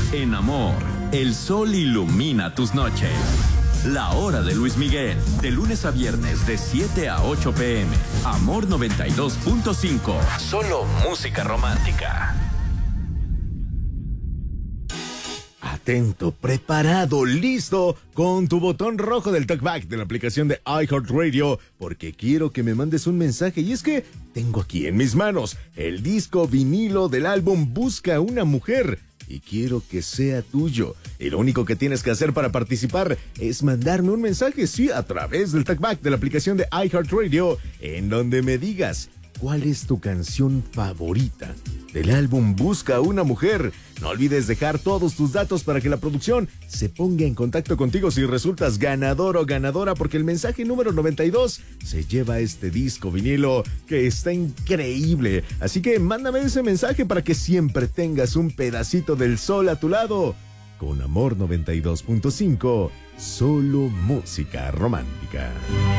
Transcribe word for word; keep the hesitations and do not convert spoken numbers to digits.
En Amor, el sol ilumina tus noches. La hora de Luis Miguel, de lunes a viernes de siete a ocho pm. Amor noventa y dos punto cinco. Solo música romántica. Atento, preparado, listo, con tu botón rojo del talkback de la aplicación de iHeartRadio, porque quiero que me mandes un mensaje. Y es que tengo aquí en mis manos el disco vinilo del álbum Busca una Mujer, y quiero que sea tuyo. Y lo único que tienes que hacer para participar es mandarme un mensaje, sí, a través del talkback de la aplicación de iHeartRadio, en donde me digas cuál es tu canción favorita del álbum Busca una Mujer. No olvides dejar todos tus datos para que la producción se ponga en contacto contigo si resultas ganador o ganadora, porque el mensaje número noventa y dos se lleva este disco vinilo que está increíble. Así que mándame ese mensaje para que siempre tengas un pedacito del sol a tu lado. Con Amor noventa y dos punto cinco, solo música romántica.